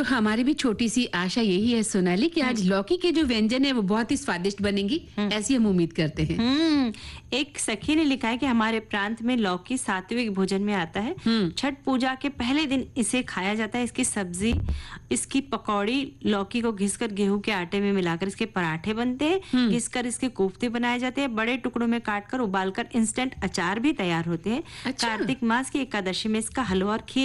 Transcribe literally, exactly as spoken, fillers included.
हमारी भी छोटी सी आशा यही है सोनाली कि आज लौकी के जो व्यंजन है वो बहुत ही स्वादिष्ट बनेंगी, ऐसी हम उम्मीद करते हैं। हम्म एक सखी ने लिखा है कि हमारे प्रांत में लौकी सात्विक भोजन में आता है। छठ पूजा के पहले दिन इसे खाया जाता है। इसकी सब्जी, इसकी पकौड़ी, लौकी को घिसकर गेहूं के आटे में मिलाकर इसके पराठे बनते हैं। घिसकर इसके कोफ्ते बनाए जाते हैं। बड़े टुकड़ों में काटकर उबालकर इंस्टेंट अचार भी तैयार होते हैं। अच्छा। कार्तिक मास की एकादशी में इसका हलवा और खीर